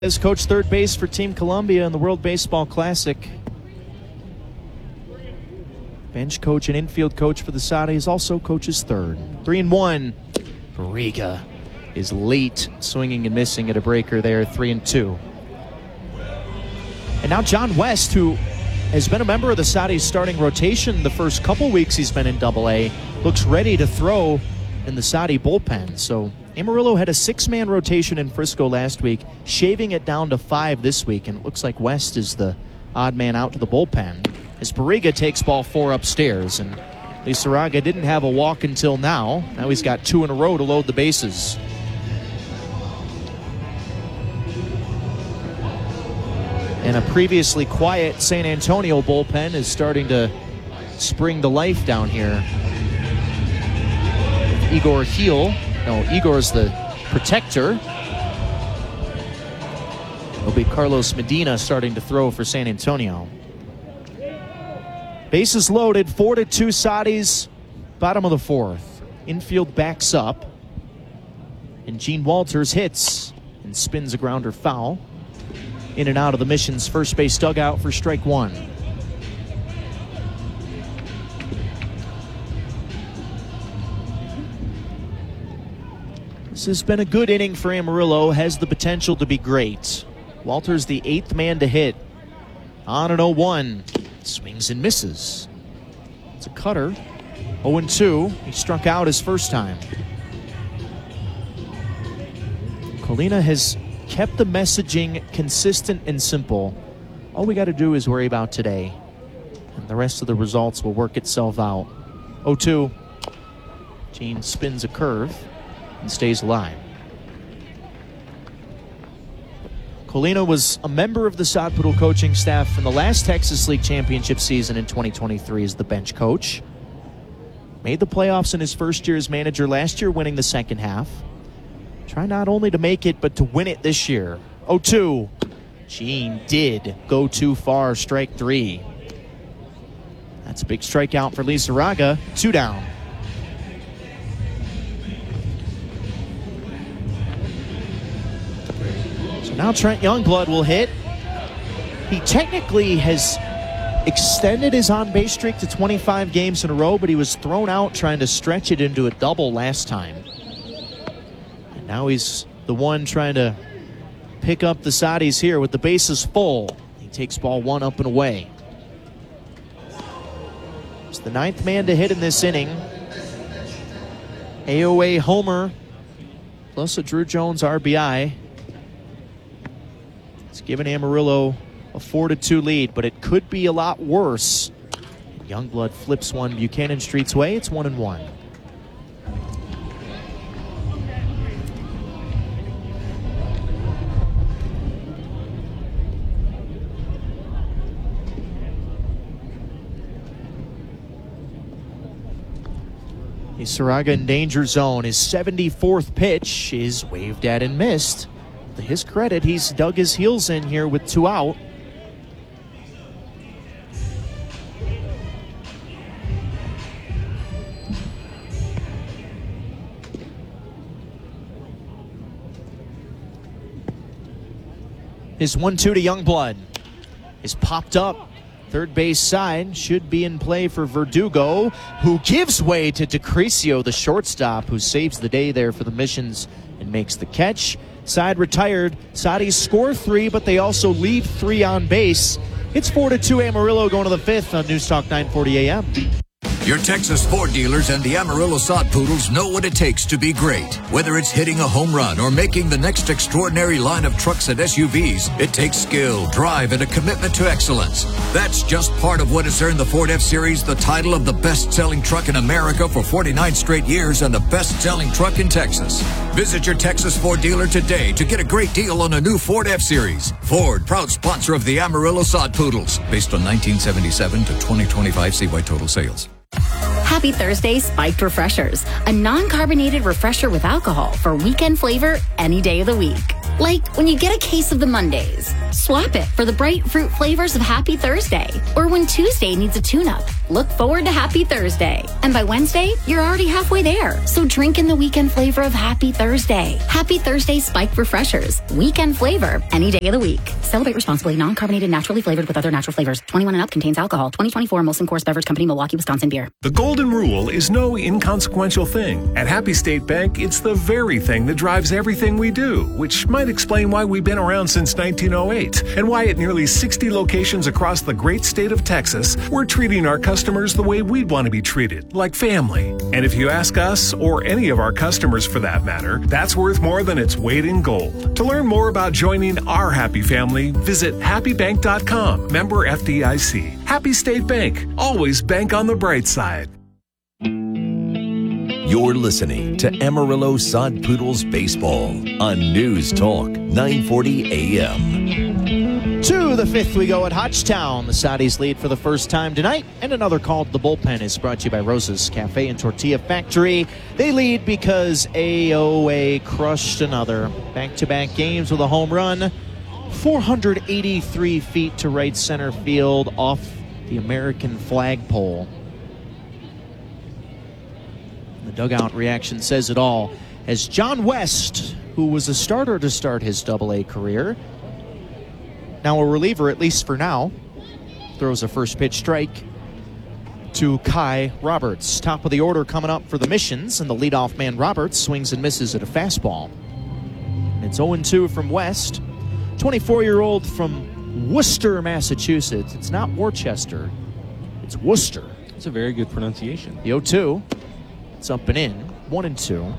Has coached third base for Team Columbia in the World Baseball Classic. Bench coach and infield coach for the Saudis, also coaches third. 3-1. Barriga is late, swinging and missing at a breaker there, 3-2. And now John West, who has been a member of the Saudis starting rotation the first couple weeks he's been in Double-A, looks ready to throw in the Saudi bullpen. So Amarillo had a 6-man rotation in Frisco last week, shaving it down to 5 this week, and it looks like West is the odd man out to the bullpen as Barriga takes ball 4 upstairs. And Lizarraga didn't have a walk until now. Now he's got 2 in a row to load the bases. And a previously quiet San Antonio bullpen is starting to spring to life down here. Igor Heel. No, Igor's the protector. It'll be Carlos Medina starting to throw for San Antonio. Bases loaded, 4-2 Saudis, bottom of the 4th. Infield backs up, and Gene Walters hits and spins a grounder foul. In and out of the Mission's first base dugout for strike 1. This has been a good inning for Amarillo, has the potential to be great. Walters the 8th man to hit. On an 0-1. Swings and misses. It's a cutter. 0-2. He struck out his first time. Colina has kept the messaging consistent and simple. All we got to do is worry about today, and the rest of the results will work itself out. 0-2. Gene spins a curve and stays alive. Colina was a member of the Sod Poodle coaching staff in the last Texas League Championship season in 2023 as the bench coach. Made the playoffs in his first year as manager last year, winning the second half. Try not only to make it, but to win it this year. 0-2. Gene did go too far, strike 3. That's a big strikeout for Lizarraga. 2 down. So now Trent Youngblood will hit. He technically has extended his on-base streak to 25 games in a row, but he was thrown out trying to stretch it into a double last time. And now he's the one trying to pick up the Saudis here with the bases full. He takes ball 1 up and away. It's the 9th man to hit in this inning. AOA homer plus a Drew Jones RBI. It's given Amarillo a 4-2 lead, but it could be a lot worse. Youngblood flips one Buchanan Street's way. It's 1-1. Lizarraga in danger zone. His 74th pitch is waved at and missed. To his credit, he's dug his heels in here with 2 out. His 1-2 to Youngblood is popped up. Third base side should be in play for Verdugo, who gives way to DeCrisio, the shortstop, who saves the day there for the Missions and makes the catch. Side retired. Saudis score 3, but they also leave 3 on base. It's 4-2 Amarillo going to the 5th on News Talk 940 AM. Your Texas Ford dealers and the Amarillo Sod Poodles know what it takes to be great. Whether it's hitting a home run or making the next extraordinary line of trucks and SUVs, it takes skill, drive, and a commitment to excellence. That's just part of what has earned the Ford F-Series the title of the best-selling truck in America for 49 straight years and the best-selling truck in Texas. Visit your Texas Ford dealer today to get a great deal on a new Ford F-Series. Ford, proud sponsor of the Amarillo Sod Poodles, based on 1977 to 2025 CY total sales. Happy Thursday Spiked Refreshers, a non-carbonated refresher with alcohol for weekend flavor any day of the week. Like when you get a case of the Mondays, swap it for the bright fruit flavors of Happy Thursday. Or when Tuesday needs a tune-up, look forward to Happy Thursday. And by Wednesday, you're already halfway there. So drink in the weekend flavor of Happy Thursday. Happy Thursday Spiked Refreshers. Weekend flavor any day of the week. Celebrate responsibly. Non-carbonated, naturally flavored with other natural flavors. 21 and up contains alcohol. 2024 Molson Coors Beverage Company, Milwaukee, Wisconsin beer. The golden rule is no inconsequential thing. At Happy State Bank, it's the very thing that drives everything we do, which might explain why we've been around since 1908 and why at nearly 60 locations across the great state of Texas, we're treating our customers the way we'd want to be treated, like family. And if you ask us, or any of our customers for that matter, that's worth more than its weight in gold. To learn more about joining our happy family, visit happybank.com, member FDIC. Happy State Bank. Always bank on the bright side. You're listening to Amarillo Sod Poodles Baseball on News Talk 940 AM. To the fifth we go at Hodgetown. The Saudis lead for the first time tonight, and another call to the bullpen is brought to you by Rosa's Cafe and Tortilla Factory. They lead because AOA crushed another. Back-to-back games with a home run. 483 feet to right center field off the American flagpole. The dugout reaction says it all as John West, who was a starter to start his Double-A career, now a reliever, at least for now, throws a first pitch strike to Kai Roberts. Top of the order coming up for the Missions, and the leadoff man Roberts swings and misses at a fastball. It's 0-2 from West. 24-year-old from Worcester, Massachusetts. It's not Worcester, it's Worcester. It's a very good pronunciation. The 0-2. It's up and in. 1-2.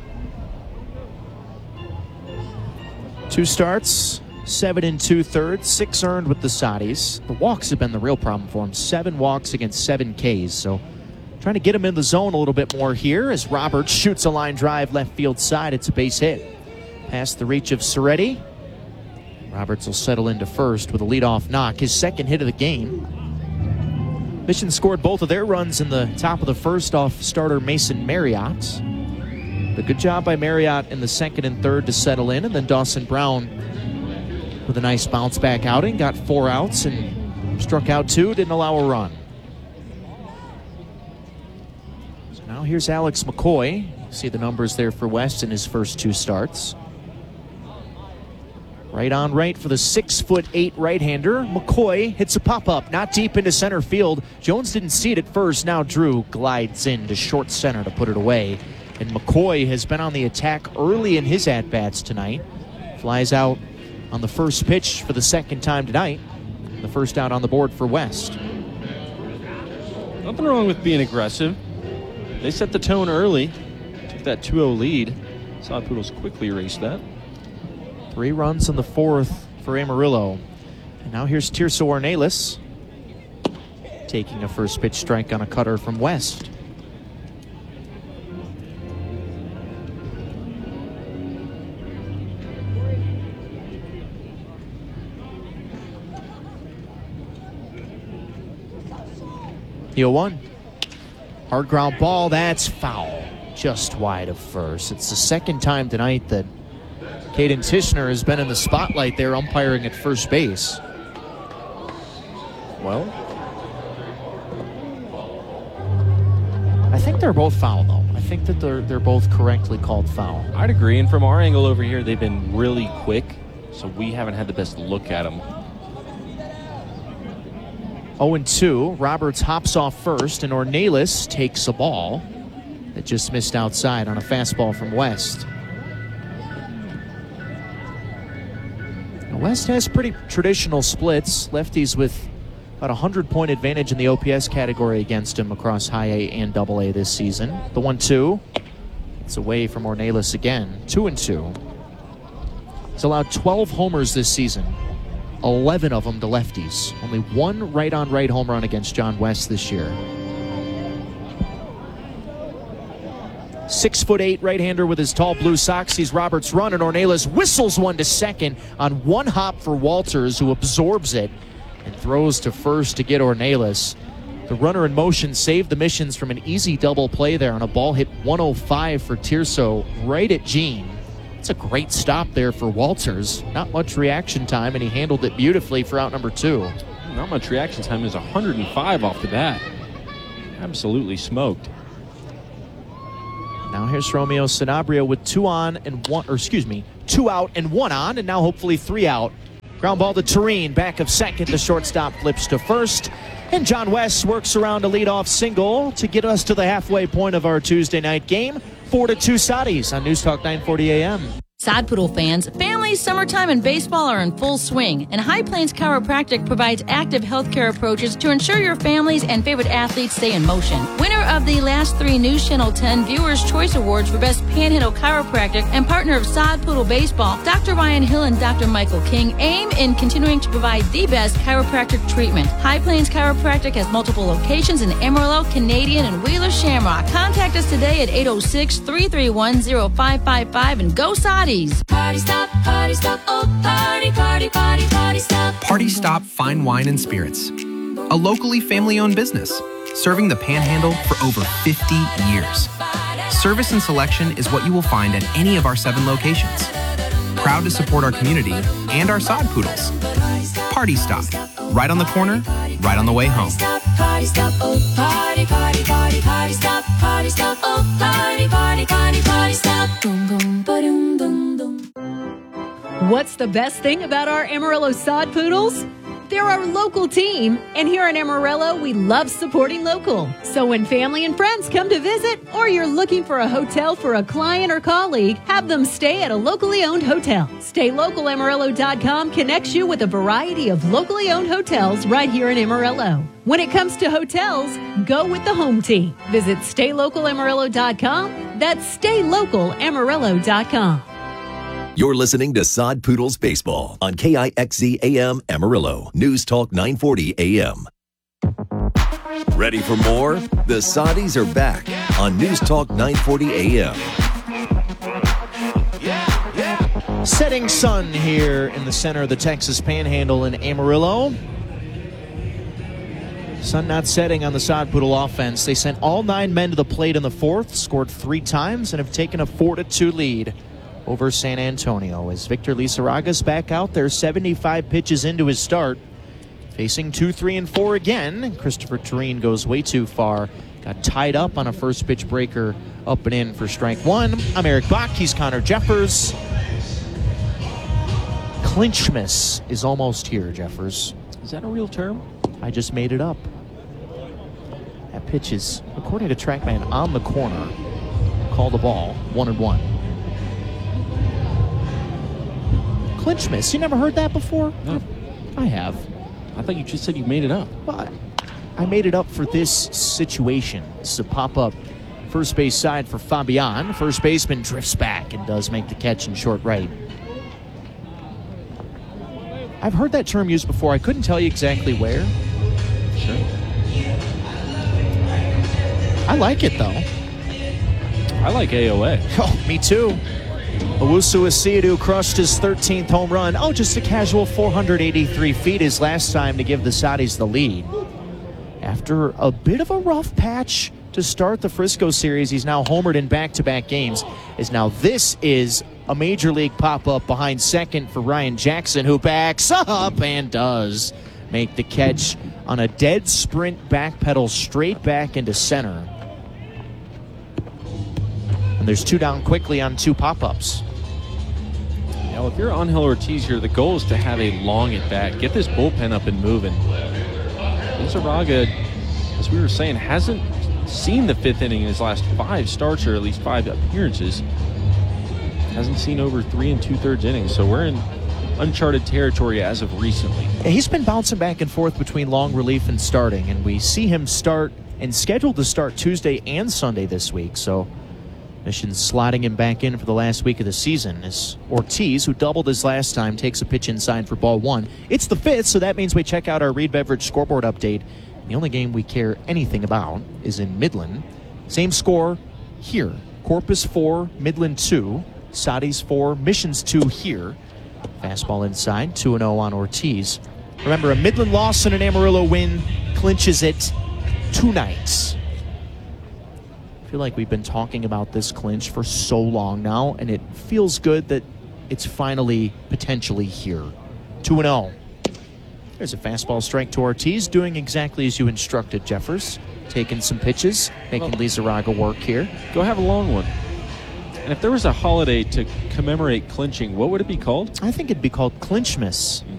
2 starts, 7 2/3, 6 earned with the Saudis. The walks have been the real problem for him. 7 walks against 7 Ks. So trying to get him in the zone a little bit more here as Roberts shoots a line drive left field side. It's a base hit. Past the reach of Soretti. Roberts will settle into first with a leadoff knock. His second hit of the game. Mission scored both of their runs in the top of the first off starter Mason Marriott. But good job by Marriott in the second and third to settle in. And then Dawson Brown with a nice bounce back outing. Got 4 outs and struck out 2. Didn't allow a run. So now here's Alex McCoy. See the numbers there for West in his first 2 starts. Right on right for the 6'8" right-hander. McCoy hits a pop-up, not deep into center field. Jones didn't see it at first. Now Drew glides into short center to put it away. And McCoy has been on the attack early in his at-bats tonight. Flies out on the first pitch for the second time tonight. The first out on the board for West. Nothing wrong with being aggressive. They set the tone early. Took that 2-0 lead. Sod Poodles quickly erased that. 3 runs in the fourth for Amarillo. And now here's Tirso Ornelas taking a first pitch strike on a cutter from West. The 0-1. Hard ground ball, that's foul. Just wide of first. It's the second time tonight that Caden Tishner has been in the spotlight there umpiring at first base. Well, I think they're both foul, though. I think that they're both correctly called foul. I'd agree, and from our angle over here, they've been really quick, so we haven't had the best look at them. 0-2. Roberts hops off first, and Ornelas takes a ball that just missed outside on a fastball from West. West has pretty traditional splits. Lefties with about a 100-point advantage in the OPS category against him across High A and Double A this season. The 1-2. It's away from Ornelas again. 2-2. He's allowed 12 homers this season. 11 of them to lefties. Only 1 right-on-right home run against John West this year. 6'8" right-hander with his tall blue socks. Sees Roberts run, and Ornelas whistles one to second on one hop for Walters, who absorbs it and throws to first to get Ornelas. The runner in motion saved the Missions from an easy double play there on a ball hit 105 for Tirso right at Gene. It's a great stop there for Walters. Not much reaction time, and he handled it beautifully for out number 2. Not much reaction time. Is 105 off the bat. Absolutely smoked. Now here's Romeo Sanabria with 2 out and 1 on, and now hopefully 3 out. Ground ball to Tureen, back of second. The shortstop flips to first. And John West works around a leadoff single to get us to the halfway point of our Tuesday night game. 4-2 Soddies on News Talk 940 AM. Sod Poodle fans, families, summertime, and baseball are in full swing, and High Plains Chiropractic provides active healthcare approaches to ensure your families and favorite athletes stay in motion. Winner of the last 3 News Channel 10 Viewers' Choice Awards for Best Panhandle Chiropractic and partner of Sod Poodle Baseball, Dr. Ryan Hill and Dr. Michael King aim in continuing to provide the best chiropractic treatment. High Plains Chiropractic has multiple locations in Amarillo, Canadian, and Wheeler Shamrock. Contact us today at 806-331-0555 and go Soddies! Party stop, oh party, party, party, party stop. Party Stop Fine Wine and Spirits, a locally family-owned business serving the Panhandle for over 50 years. Service and selection is what you will find at any of our 7 locations. Proud to support our community and our sod poodles. Party Stop, right on the corner, right on the way home. Party stop, oh party, party, party, party stop, oh party, party, party, party stop. Boom, boom, ba-doom, boom, boom. What's the best thing about our Amarillo Sod Poodles? They're our local team, and here in Amarillo, we love supporting local. So when family and friends come to visit, or you're looking for a hotel for a client or colleague, have them stay at a locally owned hotel. StayLocalAmarillo.com connects you with a variety of locally owned hotels right here in Amarillo. When it comes to hotels, go with the home team. Visit StayLocalAmarillo.com. That's StayLocalAmarillo.com. You're listening to Sod Poodles Baseball on KIXZ AM Amarillo, News Talk 940 AM. Ready for more? The Soddies are back on News Talk 940 AM. Setting sun here in the center of the Texas Panhandle in Amarillo. Sun not setting on the Sod Poodle offense. They sent all 9 men to the plate in the 4th, scored 3 times, and have taken a 4-2 lead over San Antonio. As Victor Lizarraga's back out there, 75 pitches into his start, facing 2, 3, and 4 again. Christopher Tureen goes way too far. Got tied up on a first pitch breaker, up and in for strike 1. I'm Eric Bach. He's Connor Jeffers. Clinchmas is almost here, Jeffers. Is that a real term? I just made it up. That pitch is, according to TrackMan, on the corner. Call the ball, 1-1. Clinchmas. You never heard that before? No. I have. I thought you just said you made it up. But I made it up for this situation. This is a pop-up first base side for Fabian. First baseman drifts back and does make the catch in short right. I've heard that term used before. I couldn't tell you exactly where. Sure. I like it, though. I like AOA. Oh, me too. Owusu Asiadu crushed his 13th home run. Oh, just a casual 483 feet his last time to give the Soddies the lead. After a bit of a rough patch to start the Frisco series, he's now homered in back-to-back games. This is a major league pop-up behind second for Ryan Jackson, who backs up and does make the catch on a dead sprint backpedal straight back into center. And there's 2 down quickly on 2 pop-ups. Now, if you're Angel Ortiz here, the goal is to have a long at-bat. Get this bullpen up and moving. Lizarraga, as we were saying, hasn't seen the 5th inning in his last 5 starts, or at least 5 appearances. Hasn't seen over 3 2/3 innings, so we're in uncharted territory as of recently. He's been bouncing back and forth between long relief and starting, and we see him start and scheduled to start Tuesday and Sunday this week, so Mission's slotting him back in for the last week of the season as Ortiz, who doubled his last time, takes a pitch inside for ball 1. It's the 5th, so that means we check out our Reed Beverage scoreboard update. The only game we care anything about is in Midland. Same score here. Corpus 4, Midland 2, Soddies 4, Missions 2 here. Fastball inside, 2-0 on Ortiz. Remember, a Midland loss and an Amarillo win clinches it 2 nights. feel like we've been talking about this clinch for so long now, and it feels good that it's finally potentially here. 2-0. There's a fastball strike to Ortiz, doing exactly as you instructed, Jeffers. Taking some pitches, making Lizarraga work here. Go have a long one. And if there was a holiday to commemorate clinching, what would it be called? I think it'd be called Clinchmas.